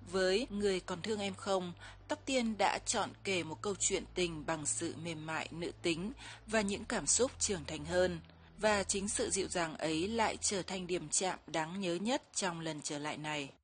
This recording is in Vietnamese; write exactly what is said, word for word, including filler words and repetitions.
Với Người còn thương em không, Tóc Tiên đã chọn kể một câu chuyện tình bằng sự mềm mại nữ tính và những cảm xúc trưởng thành hơn. Và chính sự dịu dàng ấy lại trở thành điểm chạm đáng nhớ nhất trong lần trở lại này.